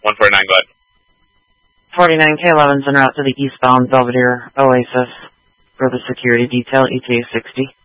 149, go ahead. 49K11's en route to the eastbound Belvedere Oasis for the security detail, ETA 60.